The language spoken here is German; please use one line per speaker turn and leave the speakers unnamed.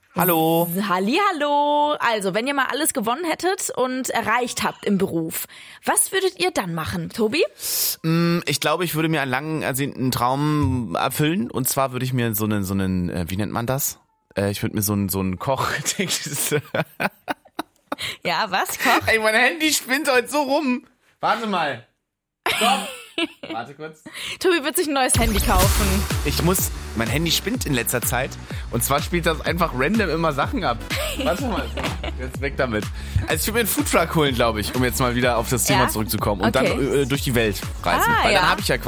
Hallo.
Hallihallo. Also, wenn ihr mal alles gewonnen hättet und erreicht habt im Beruf, was würdet ihr dann machen, Tobi?
Ich glaube, ich würde mir einen langen ersehnten Traum erfüllen. Und zwar würde ich mir so einen, wie nennt man das? Ich würde mir so einen Koch...
Ja, was? Koch?
Ey, mein Handy spinnt heute so rum. Warte mal. Stopp. Warte kurz.
Tobi wird sich ein neues Handy kaufen.
Mein Handy spinnt in letzter Zeit. Und zwar spielt das einfach random immer Sachen ab. Warte mal. Jetzt weg damit. Also ich würde mir einen Foodtruck holen, glaube ich, um jetzt mal wieder auf das Thema zurückzukommen. Und dann durch die Welt reisen. Weil dann habe ich ja quasi